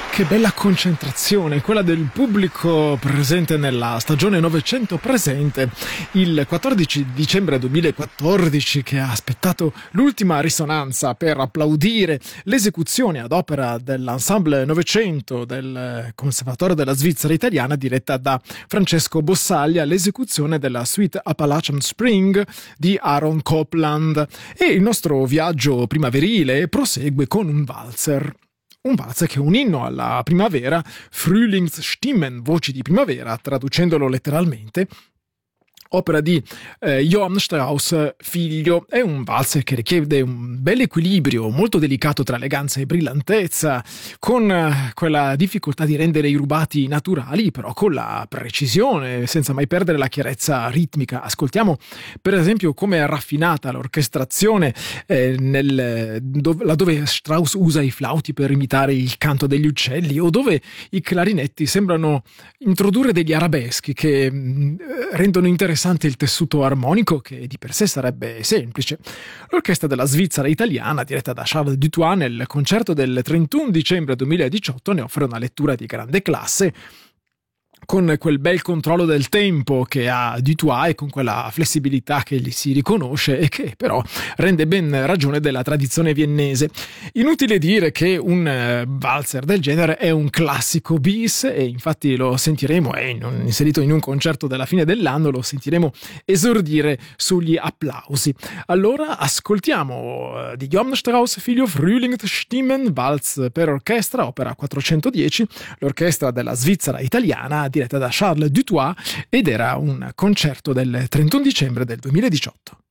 Che bella concentrazione, quella del pubblico presente nella stagione 900 presente il 14 dicembre 2014, che ha aspettato l'ultima risonanza per applaudire l'esecuzione ad opera dell'Ensemble 900 del Conservatorio della Svizzera Italiana diretta da Francesco Bossaglia, l'esecuzione della suite Appalachian Spring di Aaron Copland. E il nostro viaggio primaverile prosegue con un valzer. Un valzer che è un inno alla primavera, Frühlingsstimmen, voci di primavera, traducendolo letteralmente, opera di Johann Strauss figlio. È un valzer che richiede un bel equilibrio molto delicato tra eleganza e brillantezza, con quella difficoltà di rendere i rubati naturali, però con la precisione, senza mai perdere la chiarezza ritmica. Ascoltiamo per esempio come è raffinata l'orchestrazione laddove Strauss usa i flauti per imitare il canto degli uccelli, o dove i clarinetti sembrano introdurre degli arabeschi che rendono interessante il tessuto armonico, che di per sé sarebbe semplice. L'orchestra della Svizzera Italiana, diretta da Charles Dutoit, nel concerto del 31 dicembre 2018 ne offre una lettura di grande classe, con quel bel controllo del tempo che ha Dutoit e con quella flessibilità che gli si riconosce e che però rende ben ragione della tradizione viennese. Inutile dire che un valzer del genere è un classico bis, e infatti lo sentiremo, è inserito in un concerto della fine dell'anno, lo sentiremo esordire sugli applausi. Allora ascoltiamo di Johann Strauss figlio Frühlingsstimmen, valz per orchestra, opera 410, l'orchestra della Svizzera Italiana diretta da Charles Dutoit, ed era un concerto del 31 dicembre del 2018.